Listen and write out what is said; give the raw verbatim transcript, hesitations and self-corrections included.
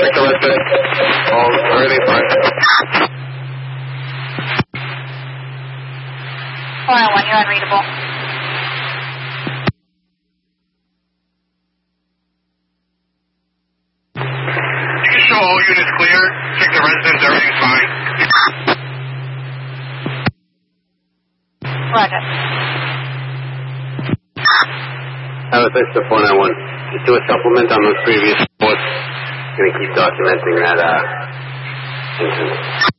Victor Westwood. All, everything's fine. four nine one, you're unreadable. You can show all units clear. Check the residence, everything's fine. Roger. Have a thanks to four nine one. Just do a supplement on those previous reports. Going to keep documenting that uh, incident.